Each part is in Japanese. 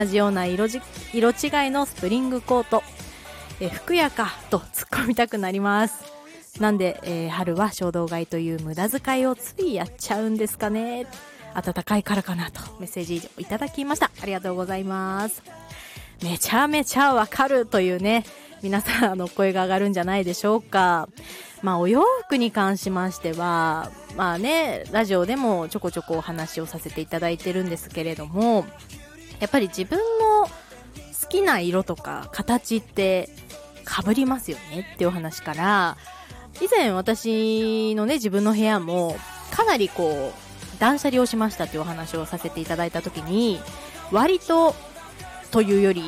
同じような色違いのスプリングコート、服やかと突っ込みたくなります。なんで、春は衝動買いという無駄遣いをついやっちゃうんですかね。暖かいからかなとメッセージいただきました。ありがとうございます。めちゃめちゃわかるというね、皆さん声が上がるんじゃないでしょうか。お洋服に関しましてはラジオでもちょこちょこお話をさせていただいてるんですけれども、やっぱり自分の好きな色とか形って被りますよねっていうお話から、以前私のね自分の部屋もかなり断捨離をしましたっていうお話をさせていただいた時に、割というより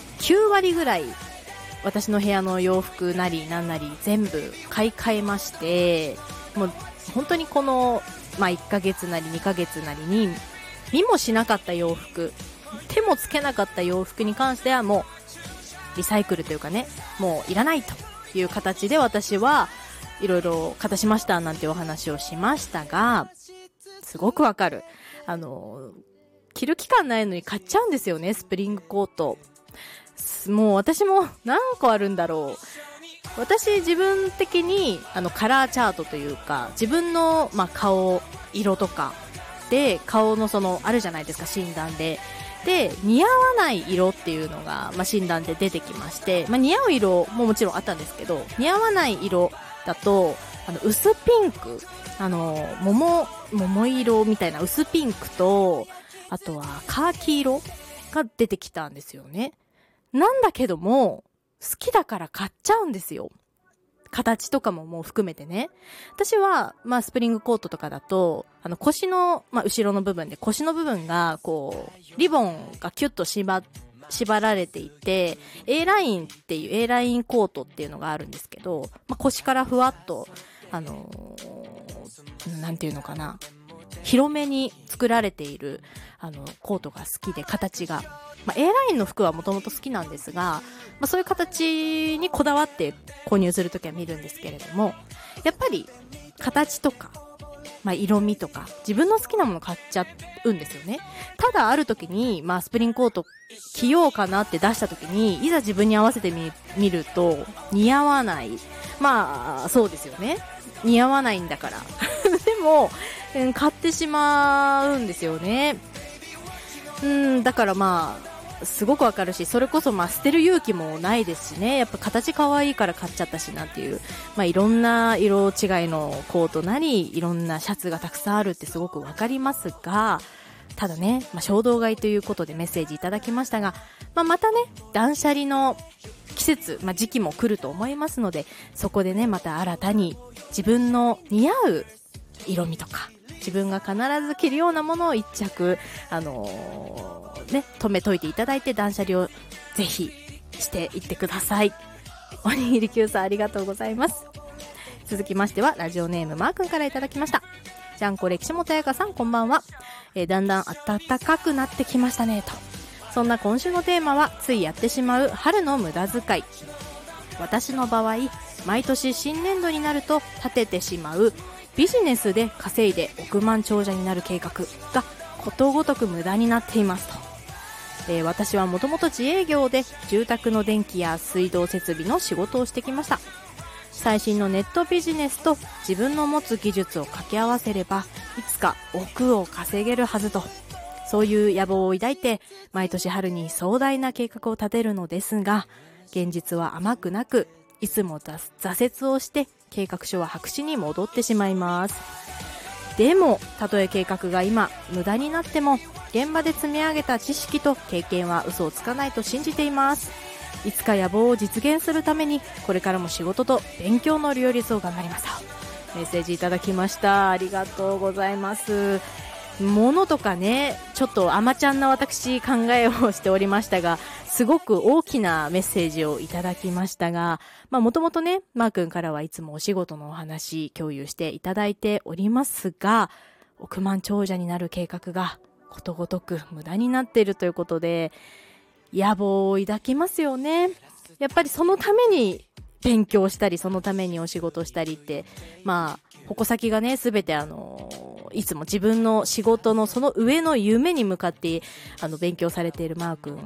9割ぐらい私の部屋の洋服なりなんなり全部買い替えまして、もう本当にこの、1ヶ月なり2ヶ月なりに見もしなかった洋服、手もつけなかった洋服に関してはもうリサイクルというかね、もういらないという形で私はいろいろ片しましたなんてお話をしましたが、すごくわかる。着る期間ないのに買っちゃうんですよね、スプリングコート。もう私も何個あるんだろう。私自分的にカラーチャートというか、自分の、顔色とかで顔のあるじゃないですか、診断で似合わない色っていうのが、診断で出てきまして、似合う色ももちろんあったんですけど、似合わない色だと薄ピンク、桃色みたいな薄ピンクと、あとはカーキ色が出てきたんですよね。なんだけども好きだから買っちゃうんですよ。形とかももう含めてね。私はスプリングコートとかだと腰の、後ろの部分で腰の部分がリボンがキュッと縛られていて A ラインっていう A ラインコートっていうのがあるんですけど、腰からふわっとなんていうのかな、広めに作られているコートが好きで、形がA ラインの服はもともと好きなんですが、そういう形にこだわって購入するときは見るんですけれども、やっぱり形とか、色味とか自分の好きなもの買っちゃうんですよね。ただある時に、スプリングコート着ようかなって出した時に、いざ自分に合わせてみると似合わない。そうですよね、似合わないんだからでも、買ってしまうんですよね。だからすごくわかるし、それこそ捨てる勇気もないですしね。やっぱ形可愛いから買っちゃったしなっていう、いろんな色違いのコートなりいろんなシャツがたくさんあるってすごくわかりますが、ただね、衝動買いということでメッセージいただきましたが、またね断捨離の季節、時期も来ると思いますので、そこでねまた新たに自分の似合う色味とか自分が必ず着るようなものを一着止めといていただいて、断捨離をぜひしていってください。おにぎり Q さんありがとうございます。続きましてはラジオネームマー君からいただきました。ジャンコ歴史本彩香さん、こんばんは。だんだん暖かくなってきましたねと。そんな今週のテーマは、ついやってしまう春の無駄遣い。私の場合、毎年新年度になると立ててしまうビジネスで稼いで億万長者になる計画がことごとく無駄になっていますと。私はもともと自営業で住宅の電気や水道設備の仕事をしてきました。最新のネットビジネスと自分の持つ技術を掛け合わせれば、いつか億を稼げるはずと、そういう野望を抱いて毎年春に壮大な計画を立てるのですが、現実は甘くなく、いつも挫折をして計画書は白紙に戻ってしまいます。でもたとえ計画が今無駄になっても、現場で積み上げた知識と経験は嘘をつかないと信じています。いつか野望を実現するために、これからも仕事と勉強の両立を頑張りますとメッセージいただきました。ありがとうございます。物とかね、ちょっと甘ちゃんな私考えをしておりましたが、すごく大きなメッセージをいただきましたが、もともとね、マー君からはいつもお仕事のお話共有していただいておりますが、億万長者になる計画がことごとく無駄になっているということで、野望を抱きますよね。やっぱりそのために勉強したり、そのためにお仕事したりって、矛先がね、すべていつも自分の仕事のその上の夢に向かって勉強されているマー君